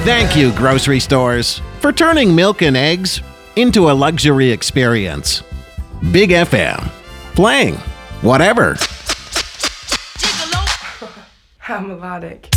Thank you, grocery stores, for turning milk and eggs into a luxury experience. Big FM. Playing whatever. How melodic.